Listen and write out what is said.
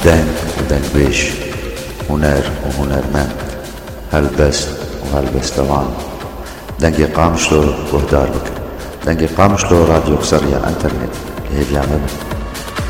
دنگ ودنگبيش، هنر وهنرمند، هلبست وهلبستوان. دنگی قامشلو گهدار بکن. دنگی قامشلو راديو قصرية انترنت هي جامعة.